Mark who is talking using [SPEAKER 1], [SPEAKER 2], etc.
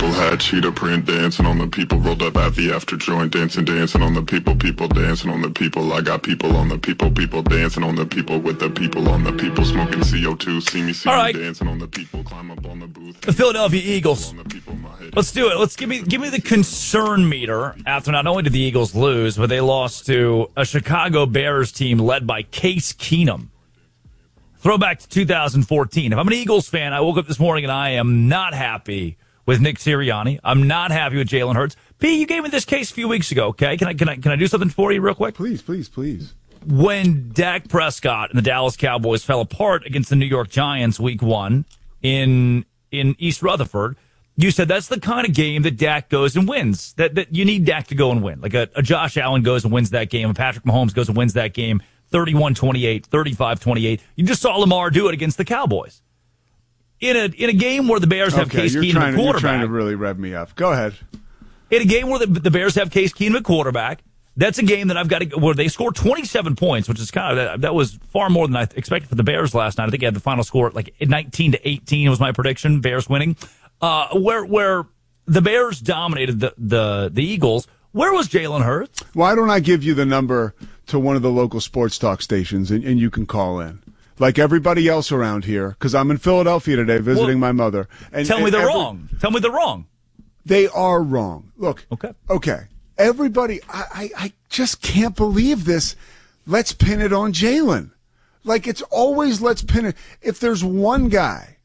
[SPEAKER 1] people, had cheetah print, dancing on the people, rolled up at the after joint, dancing on the people, people dancing on the people. I got people on the people, people dancing on the people, with the people on the people, smoking CO2, see me dancing on the people, climb up on the booth.
[SPEAKER 2] The Philadelphia Eagles. Let's do it. Let's give me the concern meter after not only did the Eagles lose, but they lost to a Chicago Bears team led by Case Keenum. Throwback to 2014. If I'm an Eagles fan, I woke up this morning and I am not happy with Nick Sirianni. I'm not happy with Jalen Hurts. P, you gave me this case a few weeks ago, okay? Can I do something for you real quick?
[SPEAKER 3] Please, please, please.
[SPEAKER 2] When Dak Prescott and the Dallas Cowboys fell apart against the New York Giants week 1 in East Rutherford, you said that's the kind of game that Dak goes and wins. That you need Dak to go and win. Like a Josh Allen goes and wins that game. A Patrick Mahomes goes and wins that game. 31-28, 35-28. You just saw Lamar do it against the Cowboys. In a game where the Bears have Case Keenum at quarterback.
[SPEAKER 3] You're trying to really rev me up. Go ahead.
[SPEAKER 2] In a game where the Bears have Case Keenum at quarterback, that's a game that I've got to, where they scored 27 points, which is kind of, that was far more than I expected for the Bears last night. I think I had the final score at like 19-18 was my prediction, Bears winning. Where the Bears dominated the Eagles. Where was Jalen Hurts?
[SPEAKER 3] Why don't I give you the number to one of the local sports talk stations and you can call in? Like everybody else around here, because I'm in Philadelphia today visiting my mother. And
[SPEAKER 2] tell me they're wrong. Tell me they're wrong.
[SPEAKER 3] They are wrong. Look.
[SPEAKER 2] Okay.
[SPEAKER 3] Everybody, I just can't believe this. Let's pin it on Jalen. Like it's always let's pin it. If there's one guy